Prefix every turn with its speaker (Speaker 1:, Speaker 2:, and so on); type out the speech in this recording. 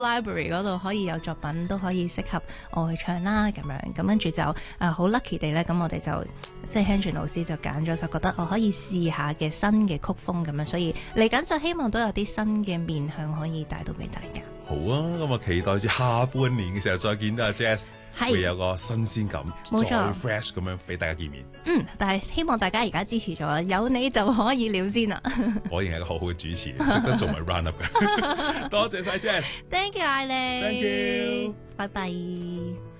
Speaker 1: library 嗰度可以有作品都可以適合我去唱啦，咁樣咁跟住就好 lucky 地咧，咁我哋就即係 Hanjin 老師就揀咗，就覺得我可以試下嘅新嘅曲風咁樣，所以嚟緊就希望都有啲新嘅面向可以帶到俾大家。
Speaker 2: 好啊，咁啊期待住下半年嘅時候再見到阿 Jazz，會有個新鮮感，
Speaker 1: 冇錯，
Speaker 2: 再 fresh 咁樣俾大家見面。
Speaker 1: 但係希望大家而家支持咗，有你就可以了先啦。
Speaker 2: 我仍係一個好好嘅主持，識得做埋 run up 嘅。多謝晒 Jazz，
Speaker 1: Thank you， 艾莉
Speaker 2: ，Thank you，
Speaker 1: 拜拜。